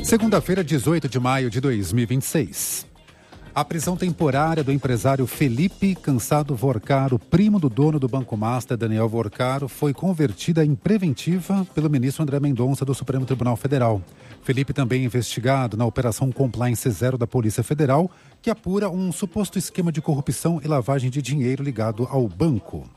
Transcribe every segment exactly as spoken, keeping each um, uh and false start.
Segunda-feira, dezoito de maio de dois mil e vinte e seis. A prisão temporária do empresário Felipe Cansado Vorcaro, primo do dono do Banco Master, Daniel Vorcaro, foi convertida em preventiva pelo ministro André Mendonça do Supremo Tribunal Federal. Felipe também é investigado na Operação Compliance Zero da Polícia Federal, que apura um suposto esquema de corrupção e lavagem de dinheiro ligado ao banco.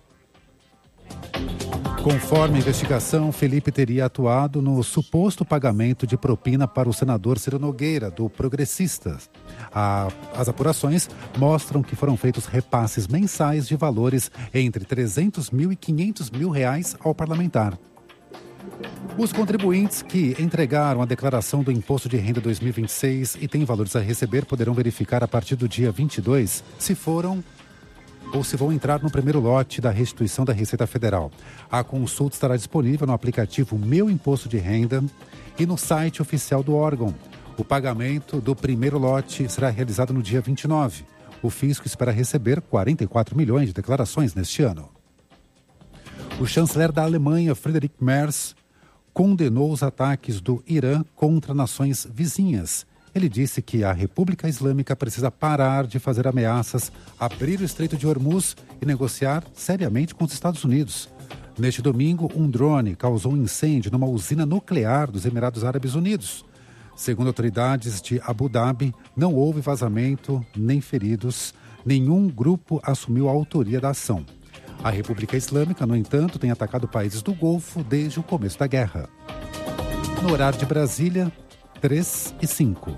Conforme a investigação, Felipe teria atuado no suposto pagamento de propina para o senador Ciro Nogueira, do Progressistas. A, as apurações mostram que foram feitos repasses mensais de valores entre trezentos mil e quinhentos mil reais ao parlamentar. Os contribuintes que entregaram a declaração do Imposto de Renda dois mil e vinte e seis e têm valores a receber poderão verificar a partir do dia vinte e dois se foram ou se vão entrar no primeiro lote da restituição da Receita Federal. A consulta estará disponível no aplicativo Meu Imposto de Renda e no site oficial do órgão. O pagamento do primeiro lote será realizado no dia vinte e nove. O fisco espera receber quarenta e quatro milhões de declarações neste ano. O chanceler da Alemanha, Friedrich Merz, condenou os ataques do Irã contra nações vizinhas. Ele disse que a República Islâmica precisa parar de fazer ameaças, abrir o Estreito de Hormuz e negociar seriamente com os Estados Unidos. Neste domingo, um drone causou um incêndio numa usina nuclear dos Emirados Árabes Unidos. Segundo autoridades de Abu Dhabi, não houve vazamento nem feridos. Nenhum grupo assumiu a autoria da ação. A República Islâmica, no entanto, tem atacado países do Golfo desde o começo da guerra. No horário de Brasília, três e cinco.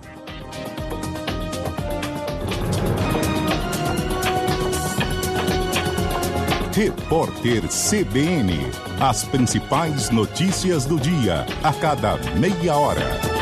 Repórter C B N. As principais notícias do dia, a cada meia hora.